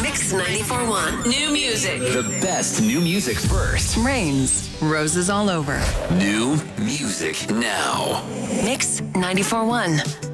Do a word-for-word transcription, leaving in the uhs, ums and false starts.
Mix ninety-four point one. New music. The best new music first. Rains, roses all over. New music now. Mix ninety-four point one.